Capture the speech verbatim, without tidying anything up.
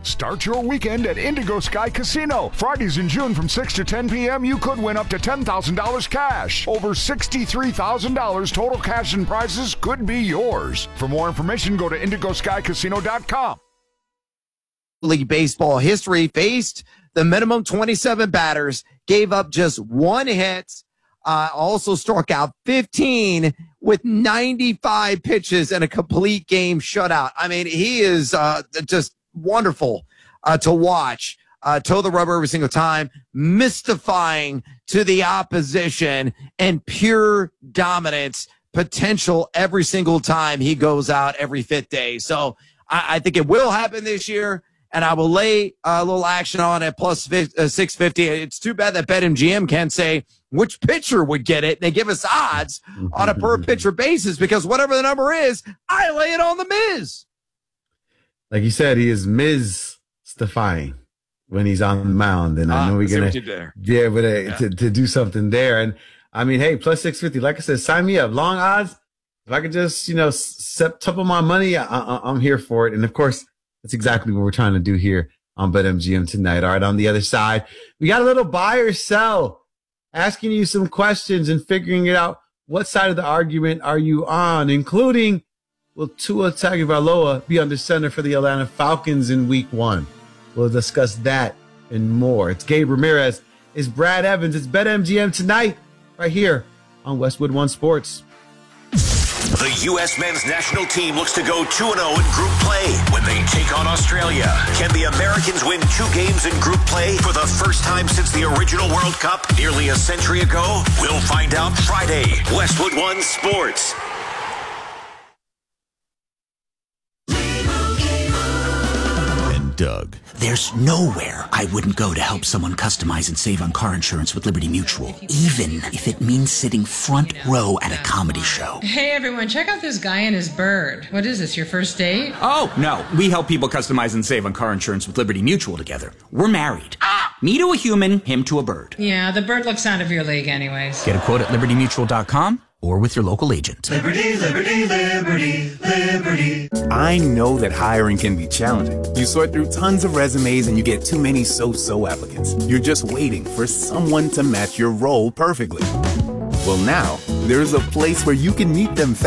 Start your weekend at Indigo Sky Casino. Fridays in June from six to ten p.m. you could win up to ten thousand dollars cash. Over sixty-three thousand dollars total cash and prizes could be yours. For more information, go to indigo sky casino dot com. League Baseball history faced the minimum twenty-seven batters, gave up just one hit, uh, also struck out fifteen with ninety-five pitches and a complete game shutout. I mean, he is uh, just wonderful uh, to watch. Uh, toe the rubber every single time, mystifying to the opposition, and pure dominance potential every single time he goes out every fifth day. So I, I think it will happen this year, and I will lay a little action on at plus six fifty. It's too bad that BetMGM can't say which pitcher would get it. They give us odds on a per pitcher basis because whatever the number is, I lay it on the Miz. Like you said, he is Miz-stifying when he's on the mound, and I know ah, we're gonna be able to, yeah. to to do something there. And I mean, hey, plus six fifty. Like I said, sign me up. Long odds. If I could just, you know, set top of my money, I, I, I'm here for it. And of course, that's exactly what we're trying to do here on BetMGM tonight. All right, on the other side, we got a little buy or sell, asking you some questions and figuring it out. What side of the argument are you on? Including, will Tua Tagovailoa be under center for the Atlanta Falcons in week one? We'll discuss that and more. It's Gabe Ramirez. It's Brad Evans. It's BetMGM tonight, right here on Westwood One Sports. The U S men's national team looks to go two and oh in group play when they take on Australia. Can the Americans win two games in group play for the first time since the original World Cup nearly a century ago? We'll find out Friday. Westwood One Sports. Doug. There's nowhere I wouldn't go to help someone customize and save on car insurance with Liberty Mutual, even if it means sitting front row at a comedy show. Hey everyone, check out this guy and his bird. What is this, your first date? Oh, no. We help people customize and save on car insurance with Liberty Mutual together. We're married. Ah! Me to a human, him to a bird. Yeah, the bird looks out of your league anyways. Get a quote at liberty mutual dot com or with your local agent. Liberty, liberty, liberty, liberty. I know that hiring can be challenging. You sort through tons of resumes and you get too many so-so applicants. You're just waiting for someone to match your role perfectly. Well, now, there's a place where you can meet them fast.